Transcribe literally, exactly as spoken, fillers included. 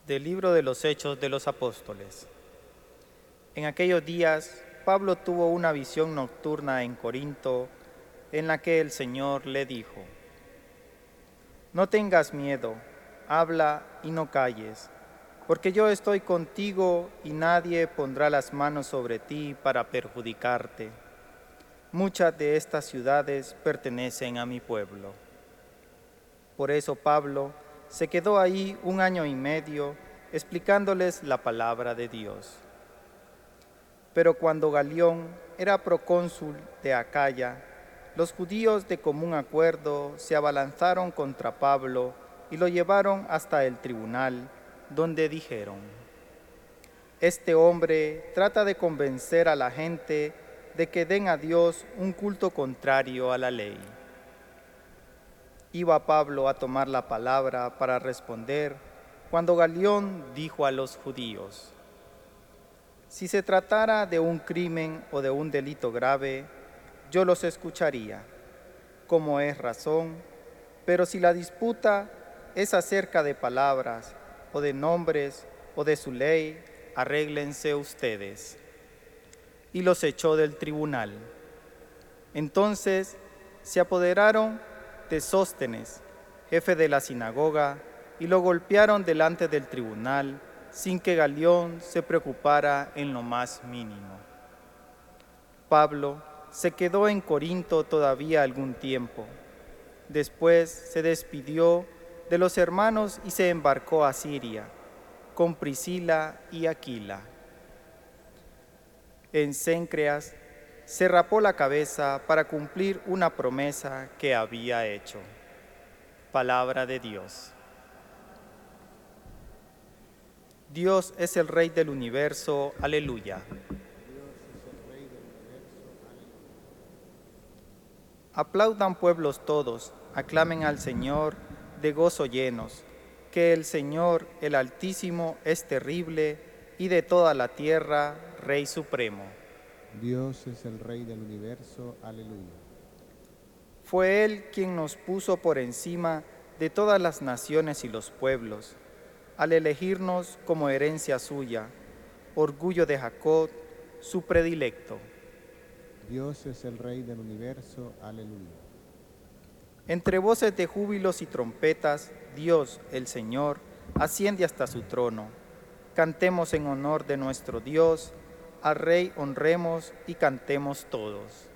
Del libro de los Hechos de los Apóstoles. En aquellos días, Pablo tuvo una visión nocturna en Corinto, en la que el Señor le dijo: No tengas miedo, habla y no calles, porque yo estoy contigo y nadie pondrá las manos sobre ti para perjudicarte. Muchas de estas ciudades pertenecen a mi pueblo. Por eso Pablo se quedó ahí un año y medio explicándoles la palabra de Dios. Pero cuando Galión era procónsul de Acaya, los judíos de común acuerdo se abalanzaron contra Pablo y lo llevaron hasta el tribunal, donde dijeron: Este hombre trata de convencer a la gente de que den a Dios un culto contrario a la ley. Iba Pablo a tomar la palabra para responder, cuando Galión dijo a los judíos: Si se tratara de un crimen o de un delito grave, yo los escucharía, como es razón, pero si la disputa es acerca de palabras, o de nombres, o de su ley, arréglense ustedes. Y los echó del tribunal. Entonces se apoderaron de Sóstenes, jefe de la sinagoga, y lo golpearon delante del tribunal, sin que Galión se preocupara en lo más mínimo. Pablo se quedó en Corinto todavía algún tiempo. Después se despidió de los hermanos y se embarcó a Siria, con Priscila y Aquila. En Cencreas se rapó la cabeza para cumplir una promesa que había hecho. Palabra de Dios. Dios es el Rey del universo, aleluya. Aplaudan pueblos todos, aclamen al Señor de gozo llenos, que el Señor, el Altísimo, es terrible y de toda la tierra, Rey supremo. Dios es el Rey del universo, aleluya. Fue Él quien nos puso por encima de todas las naciones y los pueblos, al elegirnos como herencia suya, orgullo de Jacob, su predilecto. Dios es el Rey del universo, aleluya. Entre voces de júbilos y trompetas, Dios, el Señor, asciende hasta su trono. Cantemos en honor de nuestro Dios, al Rey honremos y cantemos todos.